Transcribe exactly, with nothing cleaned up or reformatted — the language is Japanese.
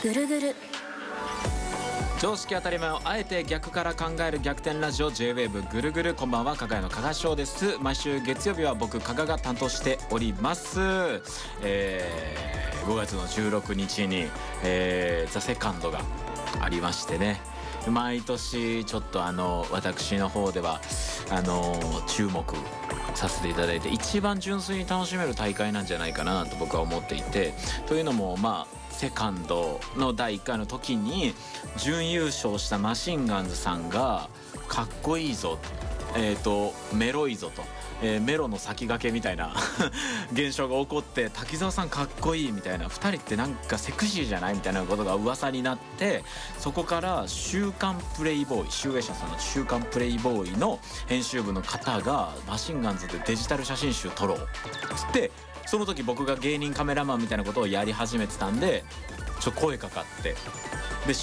ぐるぐる常識当たり前をあえて逆から考える逆転ラジオ ジェイウェーブ ぐるぐる。こんばんは、加賀屋の加賀翔です。毎週月曜日は僕加賀が担当しております。えー、ごがつのじゅうろくにちに、えー、ザ・セカンドがありましてね、毎年ちょっとあの私の方ではあの注目させていただいて、一番純粋に楽しめる大会なんじゃないかなと僕は思っていて、というのもまあセカンドのだいいっかいの時に準優勝したマシンガンズさんがかっこいいぞ、えーとメロいぞと、えー、メロの先駆けみたいな現象が起こって、滝沢さんかっこいいみたいな、ふたりってなんかセクシーじゃないみたいなことが噂になって、そこから週刊プレイボーイ、集英社さんの週刊プレイボーイの編集部の方がマシンガンズでデジタル写真集撮ろうつって、その時僕が芸人カメラマンみたいなことをやり始めてたんで、ちょっと声かかって